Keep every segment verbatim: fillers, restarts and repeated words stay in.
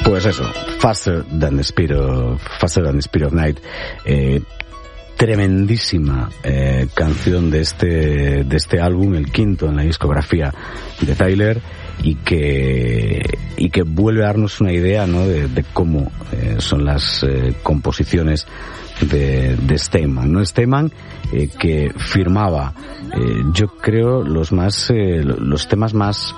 Pues eso, Faster Than the Speed of, Faster Than the Speed of Night, eh, tremendísima eh, canción de este de este álbum, el quinto en la discografía de Tyler, y que y que vuelve a darnos una idea, ¿no?, de, de cómo eh, son las eh, composiciones de, de Steinman, ¿no? Steinman eh, que firmaba, eh, yo creo, los más eh, los temas más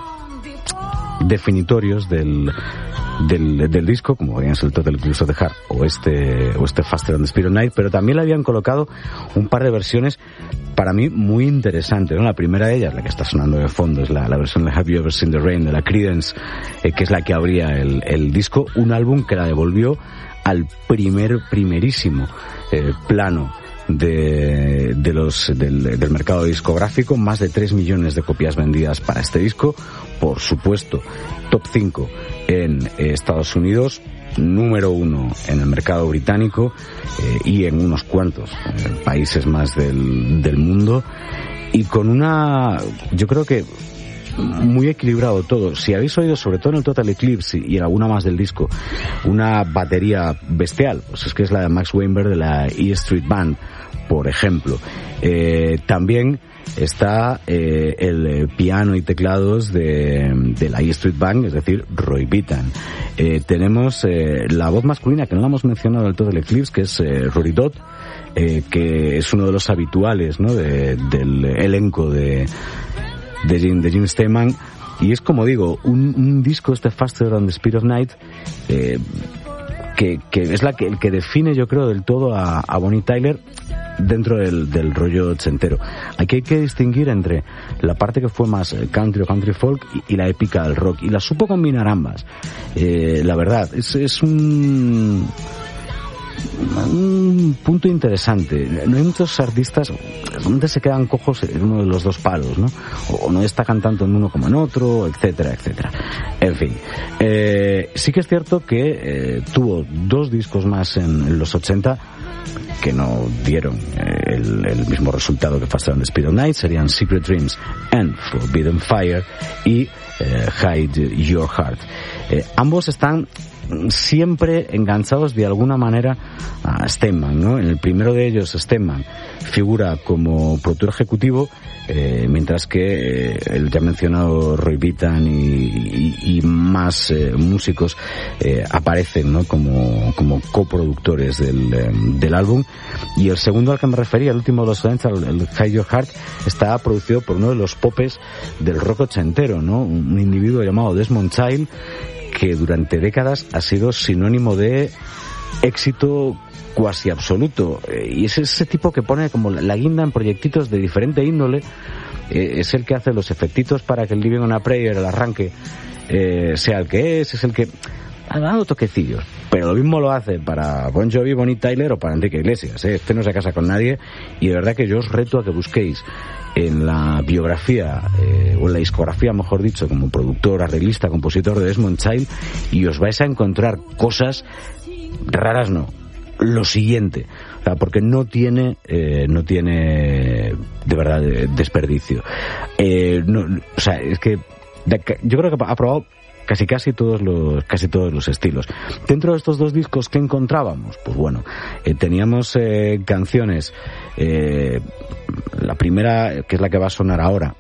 definitorios del Del, del disco, como podían ser el Total Eclipse of the Heart o este, o este Faster Than the Speed of Night, pero también le habían colocado un par de versiones para mí muy interesantes, ¿no? La primera de ellas, la que está sonando de fondo, es la, la versión de Have You Ever Seen the Rain de la Creedence, eh, que es la que abría el, el disco, un álbum que la devolvió al primer, primerísimo eh, plano de, de los, del, del mercado discográfico, más de tres millones de copias vendidas para este disco, por supuesto, top cinco en eh, Estados Unidos, número uno en el mercado británico eh, y en unos cuantos eh, países más del, del mundo, y con una, yo creo que muy equilibrado todo. Si habéis oído, sobre todo en el Total Eclipse y en alguna más del disco, una batería bestial, pues es que es la de Max Weinberg de la E Street Band, por ejemplo. Eh, también está eh, el piano y teclados de, de la E Street Band, es decir, Roy Bittan. Eh, tenemos eh, la voz masculina, que no la hemos mencionado del Total Eclipse, que es eh, Rory Dodd, eh, que es uno de los habituales, ¿no?, de, del elenco de de Jim, de Jim Steinman, y es, como digo, un, un disco, este Faster Than the Speed of Night, eh, que, que es la que, el que define, yo creo, del todo a, a Bonnie Tyler dentro del, del rollo ochentero. Aquí hay que distinguir entre la parte que fue más country o country folk y, y la épica del rock, y la supo combinar ambas. Eh, la verdad, es, es un... un punto interesante. No hay muchos artistas donde se quedan cojos en uno de los dos palos, ¿no? O no destacan tanto en uno como en otro, etcétera, etcétera. En fin, eh, sí que es cierto que eh, tuvo dos discos más en, en los ochenta que no dieron eh, el, el mismo resultado que Faster Than the Speed of Night. Serían Secret Dreams and Forbidden Fire y eh, Hide Your Heart. Eh, ambos están siempre enganchados de alguna manera a Steinman, ¿no? En el primero de ellos, Steinman figura como productor ejecutivo, eh, mientras que eh, el ya mencionado Roy Bittan y, y, y más eh, músicos eh, aparecen, ¿no?, como, como coproductores del, eh, del álbum. Y el segundo al que me refería, el último de los ochenta, el, el Hide Your Heart, está producido por uno de los popes del rock ochentero, ¿no? Un individuo llamado Desmond Child, que durante décadas ha sido sinónimo de éxito cuasi absoluto, y es ese tipo que pone como la guinda en proyectitos de diferente índole. Eh, es el que hace los efectitos para que el Living on a Prayer, el arranque, eh, sea el que es, es el que ha dado toquecillos, pero lo mismo lo hace para Bon Jovi, Bonnie Tyler o para Enrique Iglesias, ¿eh? Este no se casa con nadie, y de verdad que yo os reto a que busquéis en la biografía, eh, o en la discografía, mejor dicho, como productor, arreglista, compositor de Desmond Child, y os vais a encontrar cosas raras, no, lo siguiente, o sea, porque no tiene eh, no tiene de verdad de, desperdicio. Eh, no, o sea, es que de, yo creo que ha probado casi casi todos los casi todos los estilos. Dentro de estos dos discos, ¿qué encontrábamos? Pues bueno, eh, teníamos eh, canciones, eh, la primera, que es la que va a sonar ahora,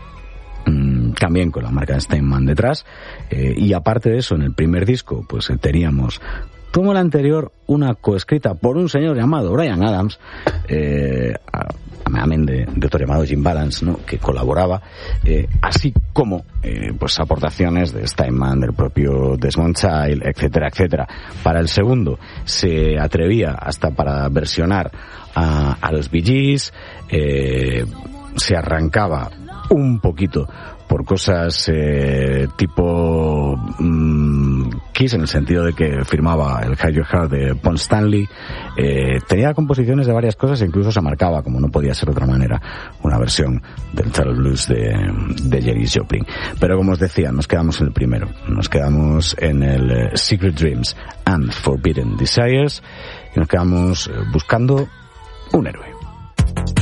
mmm, también con la marca de Steinman detrás, eh, y aparte de eso, en el primer disco, pues eh, teníamos, como la anterior, una coescrita por un señor llamado Bryan Adams, eh, amén de, de otro llamado Jim Balance, ¿no?, que colaboraba, eh, así como eh, pues aportaciones de Steinman, del propio Desmond Child, etcétera, etcétera. Para el segundo se atrevía hasta para versionar a, a los Bee Gees, eh, se arrancaba un poquito por cosas eh, tipo mmm, Kiss, en el sentido de que firmaba el Hide Your Heart de Paul Stanley. Eh, tenía composiciones de varias cosas e incluso se marcaba, como no podía ser de otra manera, una versión del Turtle Blues de, de Janis Joplin. Pero como os decía, nos quedamos en el primero, nos quedamos en el eh, Secret Dreams and Forbidden Desires, y nos quedamos eh, buscando un héroe.